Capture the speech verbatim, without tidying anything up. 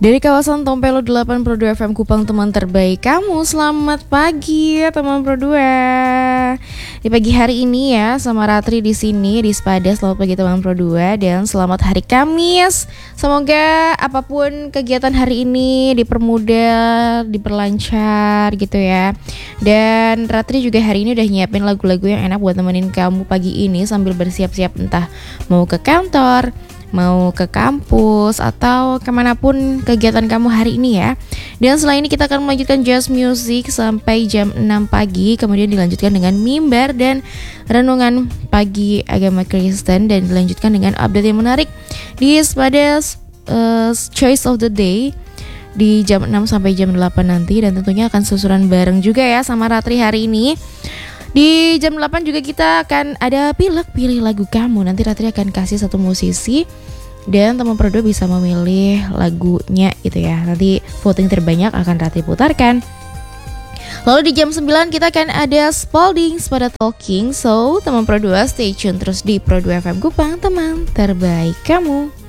Dari kawasan Tompelo delapan Pro dua F M Kupang, teman terbaik kamu. Selamat pagi teman Pro dua. Di pagi hari ini ya, sama Ratri di sini di Spada. Selamat pagi teman Pro dua dan selamat hari Kamis. Semoga apapun kegiatan hari ini dipermudah, diperlancar gitu ya. Dan Ratri juga hari ini udah nyiapin lagu-lagu yang enak buat nemenin kamu pagi ini sambil bersiap-siap entah mau ke kantor, mau ke kampus, atau kemanapun kegiatan kamu hari ini ya. Dan setelah ini kita akan melanjutkan jazz music sampai jam enam pagi. Kemudian dilanjutkan dengan mimbar dan renungan pagi agama Kristen. Dan dilanjutkan dengan update yang menarik di Spada uh, Choice of the Day di jam enam sampai jam delapan nanti. Dan tentunya akan susuran bareng juga ya sama Ratri hari ini. Di jam delapan juga kita akan ada pilek pilih lagu kamu. Nanti Ratri akan kasih satu musisi dan teman Pro dua bisa memilih lagunya gitu ya. Nanti voting terbanyak akan Ratri putarkan. Lalu di jam sembilan kita akan ada Spalding pada Talking. So teman Pro dua stay tune terus di Pro dua F M Kupang, teman terbaik kamu.